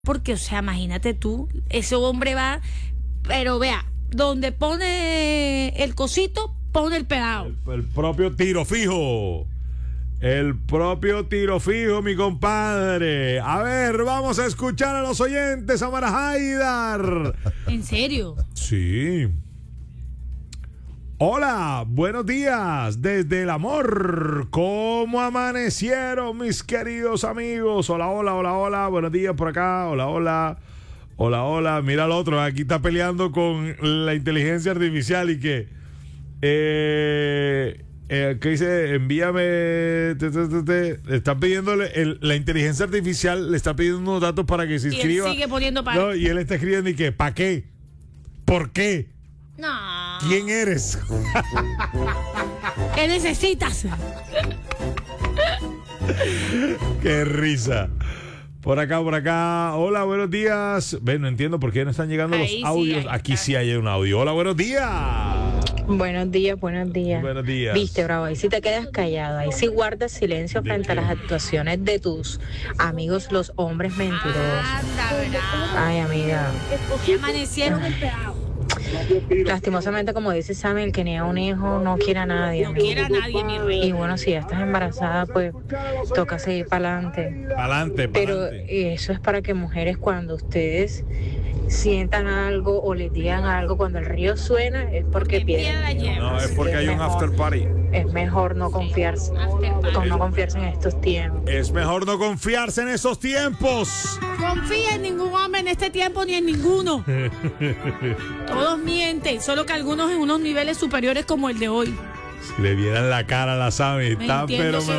Porque, o sea, imagínate tú, ese hombre va, pero vea, donde pone el cosito, pone el pegado. El propio tiro fijo. El propio tiro fijo, mi compadre. A ver, vamos a escuchar a los oyentes, a Mara Haydar. ¿En serio? Sí. Hola, buenos días desde el amor. ¿Cómo amanecieron mis queridos amigos? Hola, hola, hola, hola. Buenos días por acá. Hola, hola. Hola, hola. Mira al otro. Aquí está peleando con la inteligencia artificial y que... ¿qué dice? Envíame. Le están pidiéndole. La inteligencia artificial le está pidiendo unos datos para que se inscriba. Y él sigue poniendo para. No, y él está escribiendo y que, ¿para qué? ¿Por qué? No. ¿Quién eres? ¿Qué necesitas? Qué risa. Por acá. Hola, buenos días. Ven, no entiendo por qué no están llegando Ahí los audios. sí, Aquí está. sí hay un audio. Hola, buenos días. Buenos días, buenos días. Buenos días. Viste, Bravo, ahí sí te quedas callado, ahí sí guardas silencio frente a las actuaciones de tus amigos los hombres mentirosos. Anda, ¿verdad? Ay, amiga. Y amanecieron el pegado. Lastimosamente, como dice Sammy, el que niega un hijo no quiere a nadie. No amigo. quiere a nadie, mi Y rey. bueno, si ya estás embarazada, pues toca seguir para adelante. Pa'lante, Pero pa'lante. eso es para que mujeres, cuando ustedes sientan algo o les digan algo, cuando el río suena, es porque Piedra pierden. lleva. No, es porque hay un mejor. after party. Es mejor no confiarse, no confiarse en estos tiempos. Es mejor no confiarse en esos tiempos. Confía en ningún hombre en este tiempo ni en ninguno. Todos mienten, solo que algunos en unos niveles superiores como el de hoy. Si le vieran la cara a la Sammy, está Mintiéndose pero